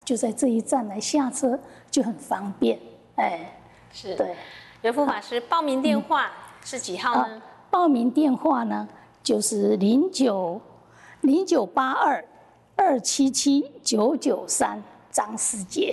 就在这一站来下车，就很方便。 是。 对。 元福法师报名电话是几号呢？ 报名电话呢，就是0982277993张师姐。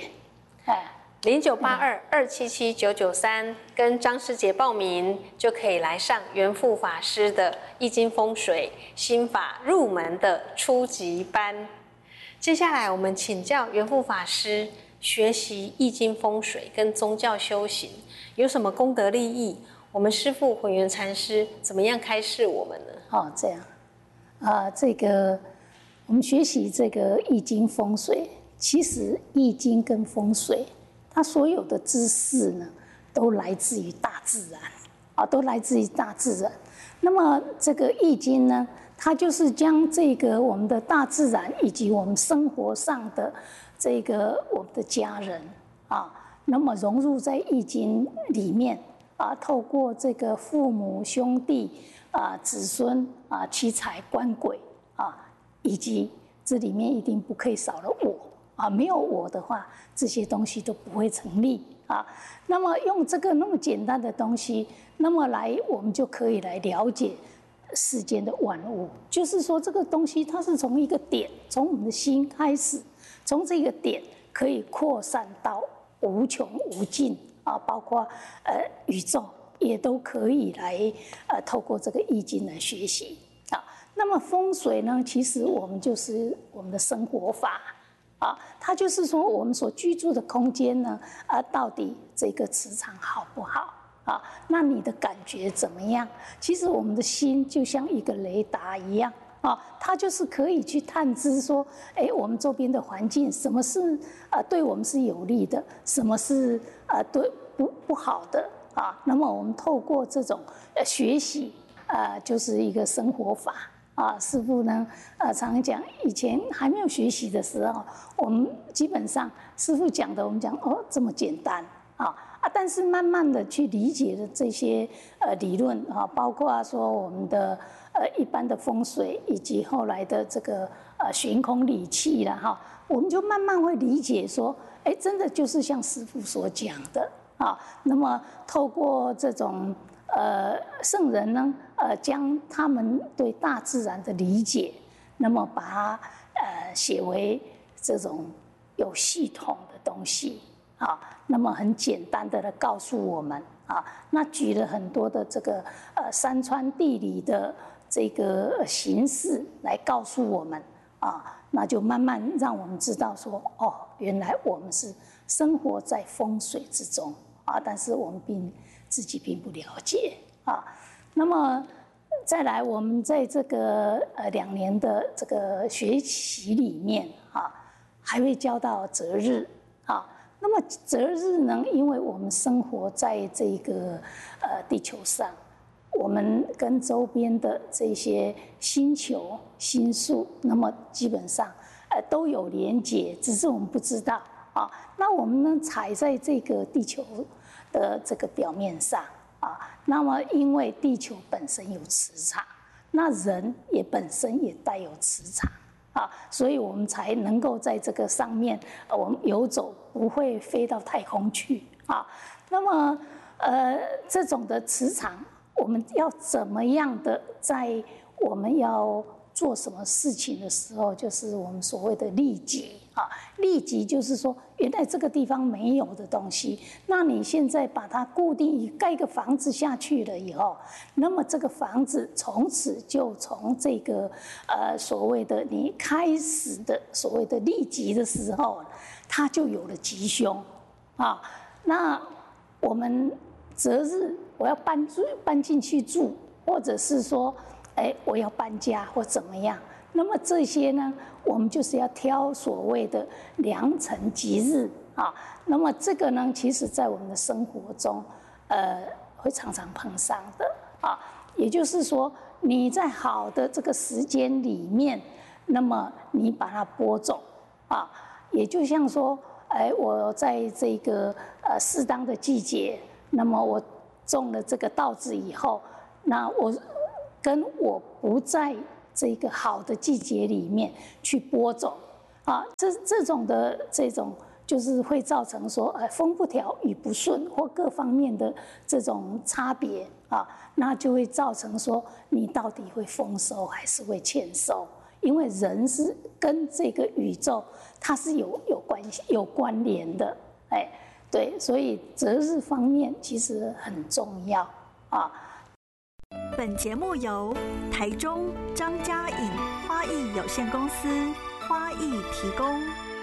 0982277993跟张师姐报名，就可以来上元福法师的易经风水心法入门的初级班。接下来我们请教元福法师，学习易经风水跟宗教修行有什么功德利益？我们师父混元禅师怎么样开示我们呢？ 这样，这个我们学习这个易经风水，其实易经跟风水，它所有的知识呢，都来自于大自然，都来自于大自然。那么这个易经呢，它就是将这个我们的大自然以及我们生活上的这个我们的家人那么融入在易经里面透过这个父母兄弟子孙妻财官鬼以及这里面一定不可以少了我没有我的话，这些东西都不会成立那么用这个那么简单的东西，那么我们就可以来了解世间的万物。就是说，这个东西它是从一个点，从我们的心开始，从这个点可以扩散到无穷无尽包括宇宙也都可以来透过这个易经来学习那么风水呢，其实我们就是我们的生活法它就是说我们所居住的空间呢到底这个磁场好不好那你的感觉怎么样？其实我们的心就像一个雷达一样它就是可以去探知说，我们周边的环境什么是对我们是有利的，什么是对不好的那么我们透过这种学习就是一个生活法师父呢常讲，以前还没有学习的时候，我们基本上师父讲的，我们讲这么简单但是慢慢的去理解了这些理论包括说我们的一般的风水，以及后来的这个悬空理气啦我们就慢慢会理解说，真的就是像师父所讲的那么透过这种圣人呢将他们对大自然的理解，那么把它写为这种有系统的东西那么很简单的来告诉我们那举了很多的这个山川地理的这个形式来告诉我们那就慢慢让我们知道说原来我们是生活在风水之中但是我们自己并不了解那么再来我们在这个2年的这个学习里面还会教到择日那么择日呢，因为我们生活在这个地球上，我们跟周边的这些星球星宿，那么基本上都有连结，只是我们不知道那我们呢踩在这个地球的这个表面上那么因为地球本身有磁场，那人也本身也带有磁场所以我们才能够在这个上面我们游走，不会飞到太空去那么这种的磁场，我们要怎么样的在我们要做什么事情的时候，就是我们所谓的利己利己就是说原来这个地方没有的东西，那你现在把它固定盖个房子下去了以后，那么这个房子从此就从这个所谓的你开始的所谓的利己的时候，它就有了吉凶那我们择日我要搬进去住，或者是说我要搬家或怎么样，那么这些呢我们就是要挑所谓的良辰吉日那么这个呢其实在我们的生活中会常常碰上的也就是说你在好的这个时间里面，那么你把它播种也就像说我在这个适当的季节，那么我种了这个稻子以后，那我不在这个好的季节里面去播种， 这种就是会造成说，风不调雨不顺或各方面的这种差别啊，那就会造成说你到底会丰收还是会欠收，因为人是跟这个宇宙它是有关系有关联的，对，所以择日方面其实很重要啊。 本节目由台中张家颖花艺有限公司花艺提供。